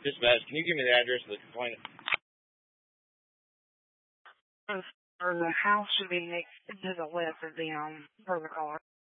Dispatch, can you give me the address of the complainant? Or the house should be next to the left of the caller.